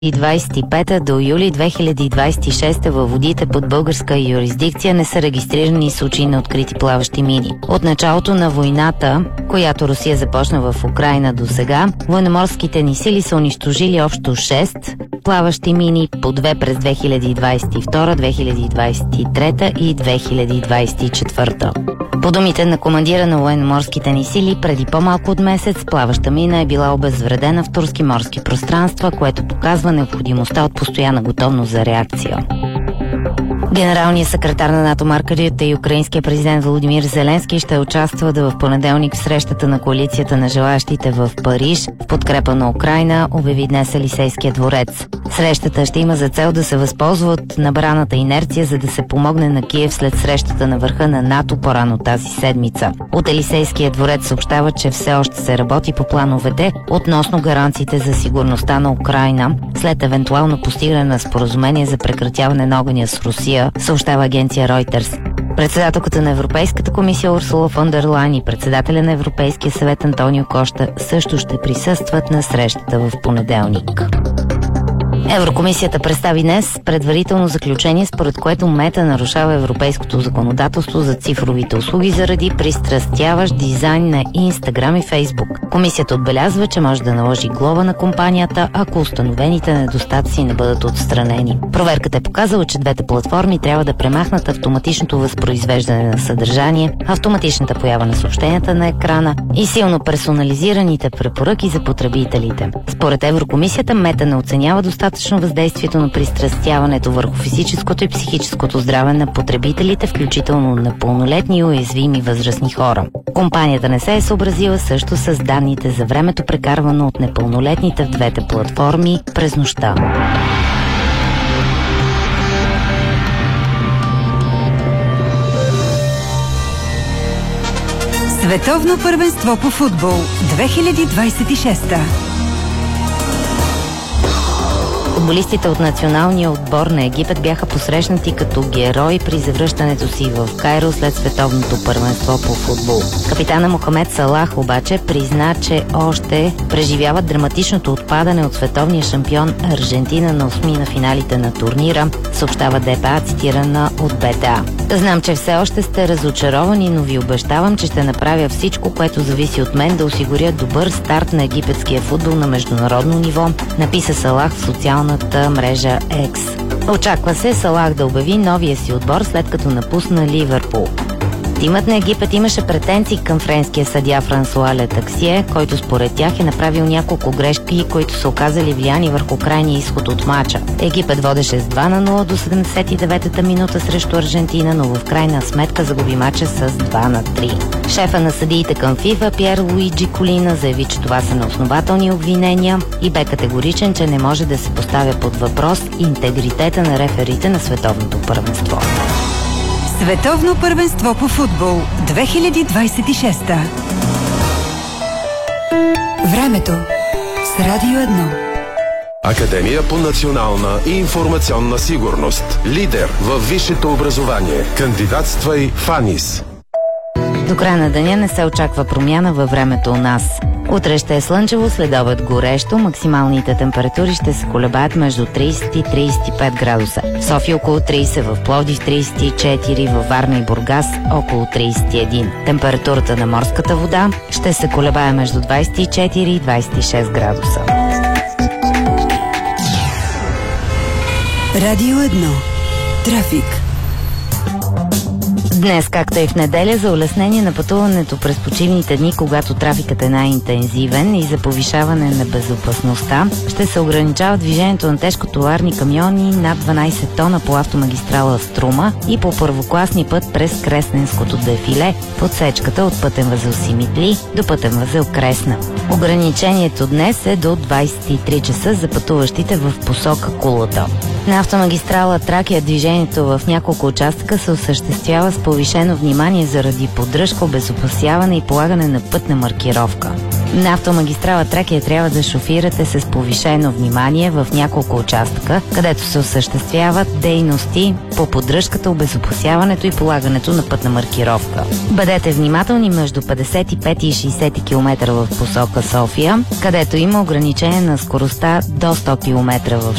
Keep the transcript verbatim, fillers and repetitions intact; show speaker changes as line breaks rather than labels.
двадесет и пета до юли две хиляди двадесет и шеста във водите под българска юрисдикция не са регистрирани случаи на открити плаващи мини. От началото на войната, която Русия започна в Украйна до сега, военноморските ни сили са унищожили общо шест плаващи мини, по две през две хиляди двадесет и втора, две хиляди двадесет и трета и две хиляди двадесет и четвърта. По думите на командира на военноморските ни сили, преди по-малко от месец плаваща мина е била обезвредена в турски морски пространства, което показва необходимостта от постоянна готовност за реакция. Генералният секретар на НАТО Марк Рюте и украинският президент Володимир Зеленски ще участват в понеделник в срещата на коалицията на желаящите в Париж в подкрепа на Украйна, обяви днес Елисейския дворец. Срещата ще има за цел да се възползва от набраната инерция, за да се помогне на Киев след срещата на върха на НАТО по-рано тази седмица. От Елисейския дворец съобщава, че все още се работи по плановете относно гаранциите за сигурността на Украйна след евентуално постигане на споразумение за прекратяване на огъня с Русия, съобщава агенция Reuters. Председателката на Европейската комисия Урсула фон дер Лайен и председателя на Европейския съвет Антонио Кошта също ще присъстват на срещата в понеделник. Еврокомисията представи днес предварително заключение, според което Мета нарушава европейското законодателство за цифровите услуги заради пристрастяващ дизайн на Инстаграм и Фейсбук. Комисията отбелязва, че може да наложи глоба на компанията, ако установените недостатъци не бъдат отстранени. Проверката е показала, че двете платформи трябва да премахнат автоматичното възпроизвеждане на съдържание, автоматичната поява на съобщенията на екрана и силно персонализираните препоръки за потребителите. Според Еврокомисията, Мета не оценява достатъчно въздействието на пристрастяването върху физическото и психическото здраве на потребителите, включително на пълнолетни и уязвими възрастни хора. Компанията не се е съобразила също с данните за времето, прекарвано от непълнолетните в двете платформи през нощта.
Световно първенство по футбол две хиляди двадесет и шеста.
Футболистите от националния отбор на Египет бяха посрещнати като герои при завръщането си в Кайро след световното първенство по футбол. Капитана Мохамед Салах обаче призна, че още преживяват драматичното отпадане от световния шампион Аржентина на осми на финалите на турнира, съобщава ДПА, цитирана от БТА. Знам, че все още сте разочаровани, но ви обещавам, че ще направя всичко, което зависи от мен, да осигуря добър старт на египетския футбол на международно ниво, написа Салах в социалната мрежа X. Очаква се Салах да обяви новия си отбор, след като напусна Ливърпул. Тимът на Египет имаше претенции към френския съдия Франсуа Летаксие, който според тях е направил няколко грешки, които са оказали влияние върху крайния изход от мача. Египет водеше с два на нула до седемдесет и деветата минута срещу Аржентина, но в крайна сметка загуби мача с два на три. Шефа на съдиите към ФИФА Пьер Луиджи Колина заяви, че това са неоснователни обвинения и бе категоричен, че не може да се поставя под въпрос интегритета на реферите на световното първенство.
Световно първенство по футбол две хиляди двадесет и шеста. Времето с Радио едно.
Академия по национална и информационна сигурност. Лидер във висшето образование. Кандидатствай в АНИС.
До края на деня не се очаква промяна във времето у нас. Утре ще е слънчево, следобед горещо, максималните температури ще се колебаят между тридесет и тридесет и пет градуса. В София около тридесет, в Пловдив тридесет и четири, във Варна и Бургас около тридесет и един. Температурата на морската вода ще се колебае между двадесет и четири и двадесет и шест градуса.
Радио едно. Трафик.
Днес, както и в неделя, за улеснение на пътуването през почивните дни, когато трафикът е най-интензивен и за повишаване на безопасността, ще се ограничава движението на тежкотоварни камиони над дванадесет тона по автомагистрала Струма и по първокласния път през Кресненското дефиле в отсечката от пътен възел Симитли до пътен възел Кресна. Ограничението днес е до двадесет и три часа за пътуващите в посока Кулата. На автомагистрала Тракия движението в няколко участъка се осъществява с повишено внимание заради поддръжка, обезопасяване и полагане на пътна маркировка. На автомагистрала Тракия трябва да шофирате с повишено внимание в няколко участъка, където се осъществяват дейности по поддръжката, обезопасяването и полагането на пътна маркировка. Бъдете внимателни между петдесет и пет и шейсет км в посока София, където има ограничение на скоростта до сто км в